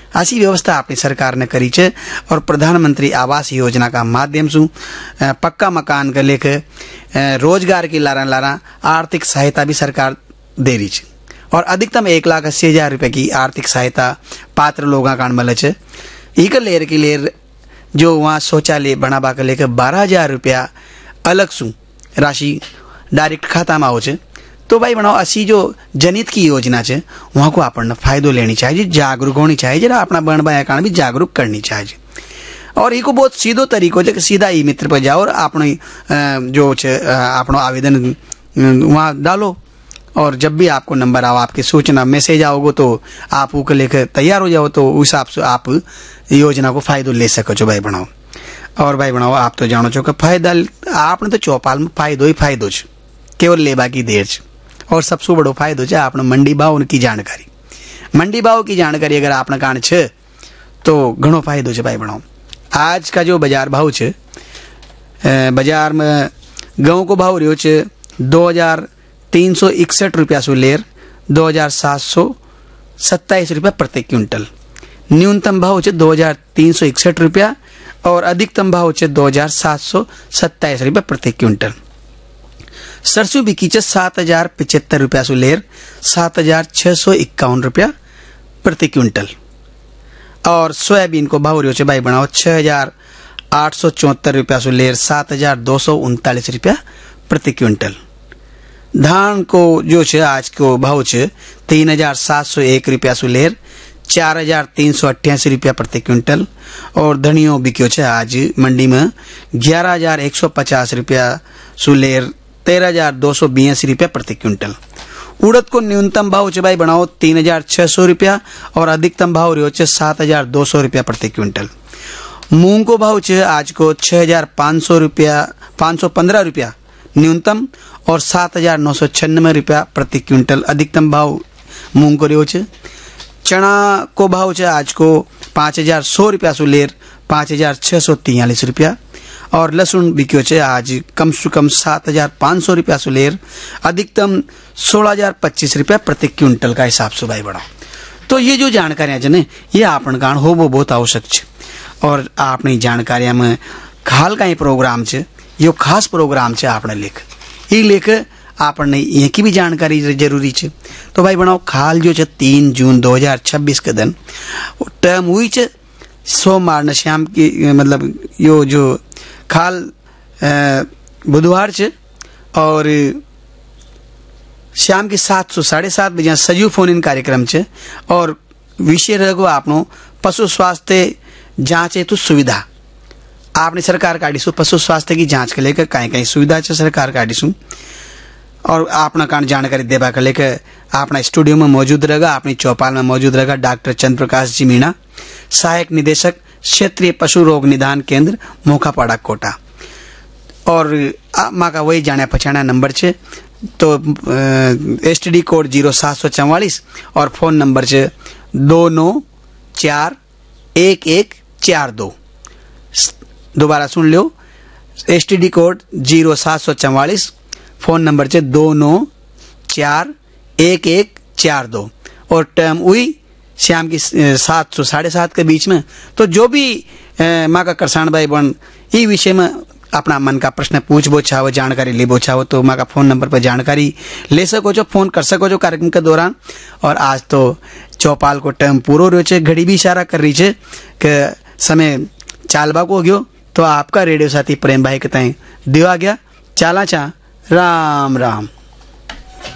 ऐसी व्यवस्था अपनी सरकार ने करी है। और प्रधानमंत्री आवास योजना का माध्यम से पक्का मकान के लेके रोजगार की लारा आर्थिक सहायता भी सरकार दे रही है। और अधिकतम 1,80,000 रुपये की आर्थिक सहायता पात्र लोगों का मिले है। एक लेर की लेर जो वहाँ शौचालय बनावा के लेकर 12,000 रुपया अलग सु राशि डायरेक्ट खाता में आओ। तो भाई बनाओ असी जो जनित की योजना है वहाँ को अपन फायदो लेनी चाहिए, जागरूक होनी चाहिए, जरा अपना बहन भाई कारण भी जागरूक करनी चाहिए। और ये को बहुत सीधो तरीको है कि सीधा ई मित्र पर जाओ और अपने जो अपना आवेदन वहाँ डालो। और जब भी आपको नंबर आओ, आपकी सूचना मैसेज आओगे तो आप वो लेकर तैयार हो जाओ, तो उस हिसाब से आप योजना को फायदो ले सको छो भाई बनाओ। और भाई बनाओ आप तो जानो छो कि फायदा आपने तो चौपाल में फायदो ही फायदो छ, केवल लेबा की देर छ। और सबसे बड़ो फायदो है आपने मंडी भाव की जानकारी। मंडी भाव की जानकारी अगर आपने कान छे तो घणो फायदो है भाई बनाओ। आज का जो बाजार भाव है, बाजार में गेहूं को भाव रहो है 2,361 रुपया से लेर 2,727 रुपया प्रति क्विंटल। न्यूनतम भाव है 2,361 रुपया और अधिकतम भाव है 2,727 रुपया प्रति क्विंटल। सरसों बिकी 7,075 रुपया से लेर 7,651 रुपया प्रति क्विंटल। और सोयाबीन को भाव रहो भाई बनाओ 6,874 रुपया से लेर 7,239 रुपया प्रति क्विंटल। धान को जो है आज को भाव है 3,701 रुपया से लेर 4,388 रुपया प्रति क्विंटल। और धनियों बिक्यो है आज मंडी में 11,150 रुपया से लेर 13,282 रुपया प्रति क्विंटल। उड़द को न्यूनतम भाव है भाई बनाओ 3,600 रुपया और अधिकतम भाव रहो 7,200 रुपया प्रति क्विंटल। मूंग को भाव है आज को 6,500 रुपया 515 रुपया न्यूनतम और 7,996 रुपया प्रति क्विंटल अधिकतम भाव मूंग को रहो है। चना को भाव है आज को 5,100 रुपया से लेर 5,643 रुपया। और लहसुन बिक्यो है आज कम से कम 7,500 रुपया से लेर अधिकतम 16,025 रुपया प्रति क्विंटल का हिसाब से भाई बढ़ा। तो ये जो जानकारियां जने ये आपन कान हो वो बहुत आवश्यक है। और आपने जानकारियां में खाल का ही प्रोग्राम है, यो खास प्रोग्राम है आपने लेख आपने ये की भी जानकारी जरूरी है। तो भाई बनाओ खाल जो 3 जून 2026 के दिन टर्म हुई है सोमवार न शाम की, मतलब यो जो खाल बुधवार से और शाम के 7 से 7:30 बजे सजीव फोन इन कार्यक्रम है। और विषय रहो आपनो पशु स्वास्थ्य जांच हेतु सुविधा। आपने सरकार काटी सु पशु स्वास्थ्य की जांच के लेकर कहीं कहीं सुविधा है सरकार काटी सु। और अपना कारण जानकारी देवा के लेकर अपना स्टूडियो में मौजूद रहेगा, अपनी चौपाल में मौजूद रहेगा डॉक्टर चंद्र प्रकाश जी मीणा, सहायक निदेशक क्षेत्रीय पशु रोग निदान केंद्र मोखापाड़ा कोटा। और माँ का वही जाना पहचाना नंबर है तो STD कोड 0744 और फोन नंबर है 29411142। दोबारा सुन लो, STD कोड 0744 फोन नंबर है 29411142। और टर्म हुई शाम की 7 से 7:30 के बीच में। तो जो भी माँ का करसान भाई बन ये विषय में अपना मन का प्रश्न पूछबो चाहो, जानकारी लेबो चाहो तो माँ का फोन नंबर पर जानकारी ले सको जो, फोन कर सको जो कार्यक्रम के दौरान। और आज तो चौपाल को टर्म पूरो रहो छे, घड़ी भी इशारा कर रही है कि समय चालबा को गयो। तो आपका रेडियो साथी प्रेम भाई के तय दिवा गया चाला चा। राम राम।